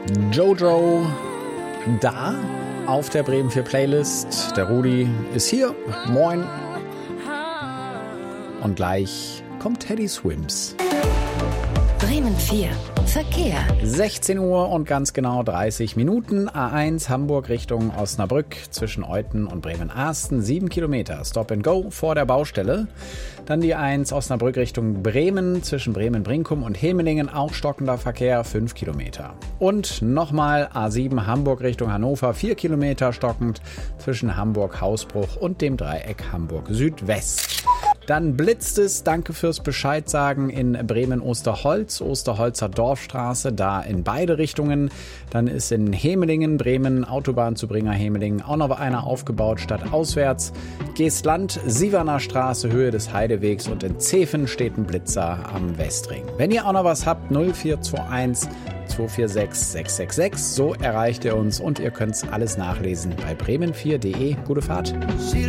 Jojo da auf der Bremen 4 Playlist. Der Rudi ist hier. Moin. Und gleich kommt Teddy Swims. Bremen 4 Verkehr. 16 Uhr und ganz genau 30 Minuten. A1 Hamburg Richtung Osnabrück zwischen Euthen und Bremen-Arsten. 7 Kilometer. Stop and Go vor der Baustelle. Dann die 1 Osnabrück Richtung Bremen zwischen Bremen-Brinkum und Hemelingen. Auch stockender Verkehr. 5 Kilometer. Und nochmal A7 Hamburg Richtung Hannover. 4 Kilometer stockend zwischen Hamburg-Hausbruch und dem Dreieck Hamburg-Südwest. Dann blitzt es, danke fürs Bescheid sagen, in Bremen-Osterholz, Osterholzer Dorfstraße, da in beide Richtungen. Dann ist in Hemelingen, Bremen, Autobahn zu Bringer-Hemelingen auch noch einer aufgebaut, stadtauswärts. Geestland, Sieverner Straße, Höhe des Heidewegs und in Zeven steht ein Blitzer am Westring. Wenn ihr auch noch was habt, 0421 246 666, so erreicht ihr uns und ihr könnt alles nachlesen bei bremen4.de. Gute Fahrt.